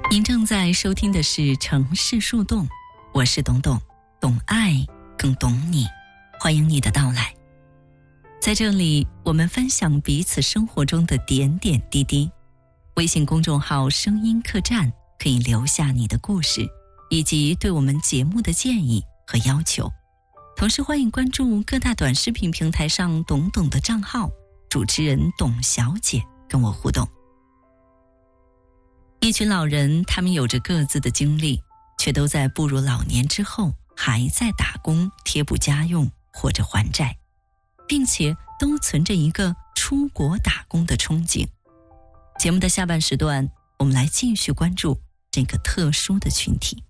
您正在收听的是城市树洞，我是董董，懂爱更懂你，欢迎你的到来。在这里，我们分享彼此生活中的点点滴滴。微信公众号声音客栈可以留下你的故事，以及对我们节目的建议和要求。同时欢迎关注各大短视频平台上董董的账号，主持人董小姐跟我互动。一群老人，他们有着各自的经历，却都在步入老年之后还在打工贴补家用或者还债，并且都存着一个出国打工的憧憬。节目的下半时段，我们来继续关注这个特殊的群体。